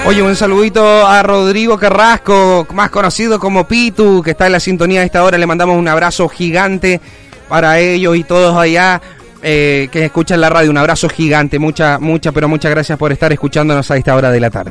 Oye, un saludito a Rodrigo Carrasco, más conocido como Pitu, que está en la sintonía de esta hora. Le mandamos un abrazo gigante para ellos y todos allá que escuchan la radio. Un abrazo gigante, muchas gracias por estar escuchándonos a esta hora de la tarde.